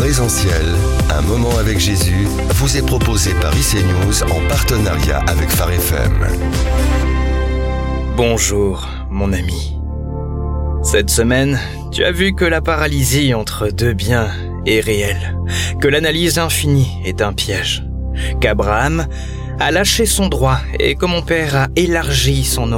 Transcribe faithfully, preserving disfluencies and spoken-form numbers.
Essentiel, un moment avec Jésus, vous est proposé par I C News en partenariat avec Phare F M. Bonjour, mon ami. Cette semaine, tu as vu que la paralysie entre deux biens est réelle, que l'analyse infinie est un piège, qu'Abraham a lâché son droit et que mon père a élargi son